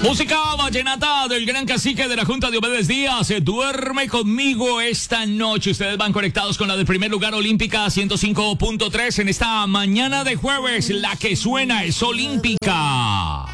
Música vallenata del gran cacique de la Junta Diomedes Díaz. Se duerme conmigo esta noche. Ustedes van conectados con la del primer lugar olímpica 105.3 en esta mañana de jueves. La que suena es olímpica.